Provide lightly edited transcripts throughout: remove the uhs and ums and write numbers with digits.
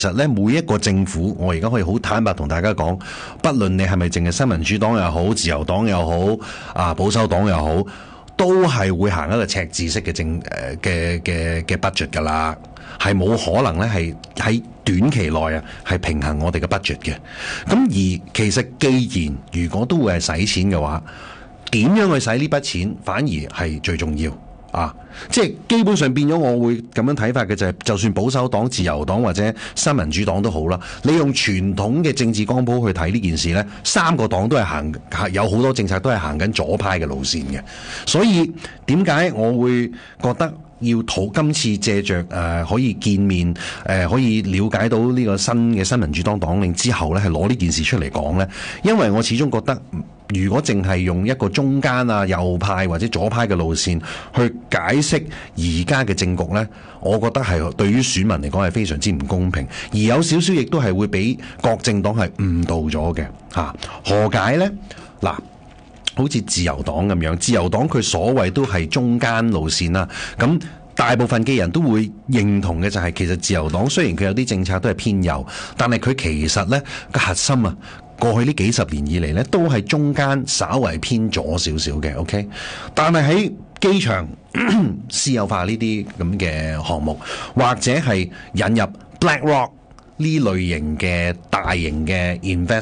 其實咧，每一個政府，我而家可以好坦白同大家講，不論你係咪淨係新民主黨又好，自由黨又好，保守黨又好，都係會行一個赤字式嘅嘅 budget 噶啦，係冇可能咧係喺短期內啊係平衡我哋嘅 budget 嘅。咁而其實既然如果都會係使錢嘅話，點樣去使呢筆錢反而係最重要。即係基本上變咗，我會咁樣睇法嘅就係，就算保守黨、自由黨或者新民主黨都好啦，你用傳統嘅政治光譜去睇呢件事呢，三個黨都係有好多政策都係行緊左派嘅路線嘅，所以點解我會覺得要今次借着可以見面可以了解到呢個新嘅新民主黨黨領之後呢，係攞呢件事出嚟講呢？因為我始終覺得，如果淨係用一個中間右派或者左派嘅路線去解釋而家嘅政局呢，我覺得係對於選民嚟講係非常之唔公平，而有少少亦都係會俾各政黨係誤導咗嘅。何解呢？嗱，好似自由黨咁樣，自由黨佢所謂都係中間路線啦，咁大部分嘅人都會認同嘅就係，其實自由黨雖然佢有啲政策都係偏右，但係佢其實呢個核心過去呢幾十年以嚟呢，都係中間稍為偏左少少嘅 ，OK。但係喺機場私有化呢啲咁嘅項目，或者係引入 BlackRock 呢類型嘅大型嘅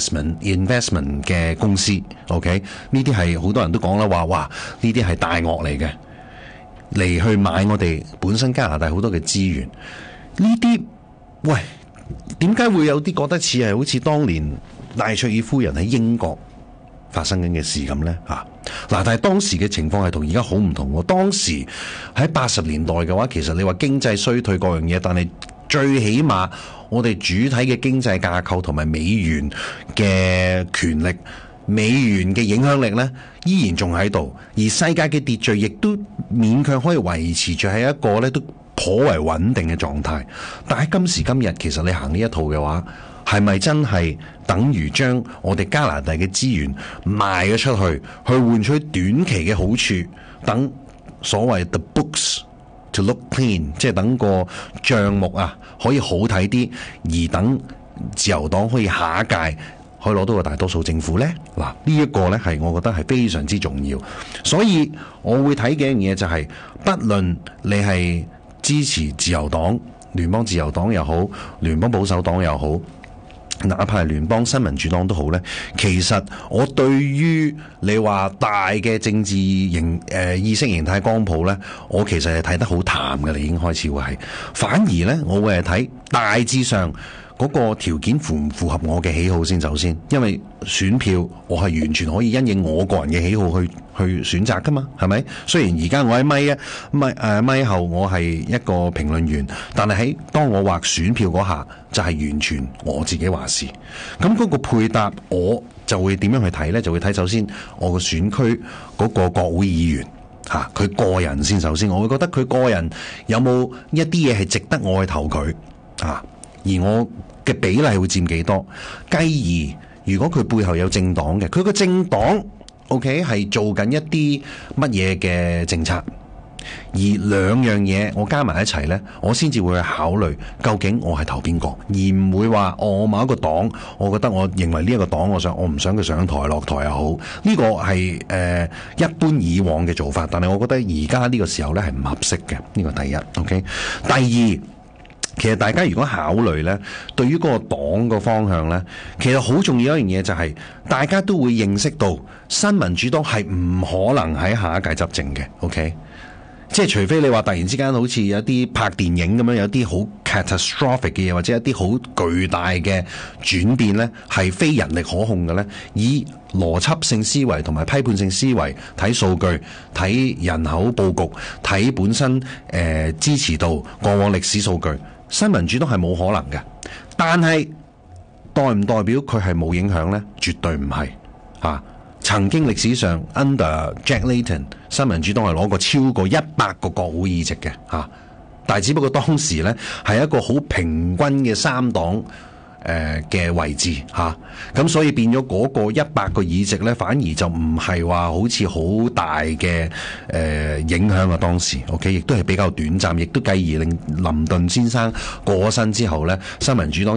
investment 嘅公司 ，OK， 呢啲係好多人都講啦，話哇呢啲係大鱷嚟嘅，嚟去買我哋本身加拿大好多嘅資源。呢啲喂，點解會有啲覺得似係好似當年戴卓爾夫人喺英國發生緊嘅事咁呢？但係當時嘅情況係同而家好唔同喎。當時喺80年代嘅話，其實你話經濟衰退各樣嘢，但係最起碼我哋主體嘅經濟架構同埋美元嘅權力、美元嘅影響力呢，依然仲喺度，而世界嘅秩序亦都勉強可以維持住喺一個呢都頗為穩定嘅狀態。但係今時今日，其實你行呢一套嘅話，係咪真係等於將我哋加拿大嘅資源賣咗出去，去換取短期嘅好處，等所謂 the books to look clean， 即係等個帳目可以好睇啲，而等自由黨可以下一屆可以攞到個大多數政府呢？嗱，呢一個呢係我覺得係非常之重要，所以我會睇嘅一樣嘢就係，不論你係支持自由黨、聯邦自由黨又好，聯邦保守黨又好，哪怕係聯邦新民主黨都好呢，其實我對於你話大嘅政治意識形態光譜呢，我其實係睇得好淡嘅，你已經開始會係，反而呢，我會係睇大致上嗰個條件符唔符合我嘅喜好先，首先，因為選票我係完全可以因應我個人嘅喜好去選擇噶嘛，係咪？雖然而家我喺咪後我係一個評論員，但係當我畫選票嗰下，就係完全我自己話事。咁嗰個配搭我就會點樣去睇呢？就會睇首先我個選區嗰個國會議員佢個人先，首先我會覺得佢個人有冇一啲嘢係值得我去投佢而我嘅比例會佔幾多？繼而如果佢背後有政黨嘅，佢個政黨 OK 係做緊一啲乜嘢嘅政策，而兩樣嘢我加埋一齊呢，我先至會去考慮究竟我係投邊個，而唔會話我某一個黨，我覺得我認為呢一個黨我唔想佢上台落台又好，呢個係一般以往嘅做法，但係我覺得而家呢個時候呢係唔合適嘅，呢個第一 OK。第二，其實大家如果考慮呢，對於嗰個黨個方向呢，其實好重要一樣嘢就係，大家都會認識到新民主黨係唔可能喺下一屆執政嘅 OK。即係除非你話突然之間好似有啲拍電影咁樣，有啲好 catastrophic 嘅嘢，或者一啲好巨大嘅轉變呢，係非人力可控嘅呢。以邏輯性思維同埋批判性思維睇數據、睇人口佈局、睇本身支持度、過往歷史數據，新民主黨係冇可能嘅。但係代唔代表佢係冇影響呢？絕對唔係曾經歷史上 under Jack Layton， 新民主黨係攞過超過100個國會議席嘅但係只不過當時呢係一個好平均嘅三黨嘅位置嚇，咁所以變咗嗰個100個議席咧，反而就唔係話好似好大嘅影響啊。當時 OK， 亦都係比較短暫，亦都繼而令林頓先生過咗身之後咧，新民主黨